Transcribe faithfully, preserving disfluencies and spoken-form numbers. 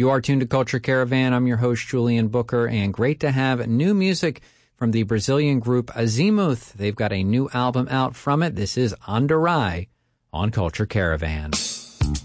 You are tuned to Culture Caravan. I'm your host, Julian Booker, and great to have new music from the Brazilian group Azimuth. They've got a new album out from it. This is Andaraí on Culture Caravan.